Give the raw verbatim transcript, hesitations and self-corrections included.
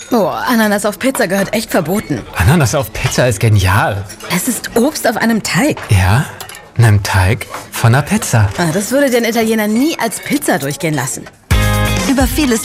Oh, Ananas auf Pizza gehört echt verboten. Ananas auf Pizza ist genial. Es ist Obst auf einem Teig. Ja, einem Teig von einer Pizza. Das würde den Italiener nie als Pizza durchgehen lassen. Über vieles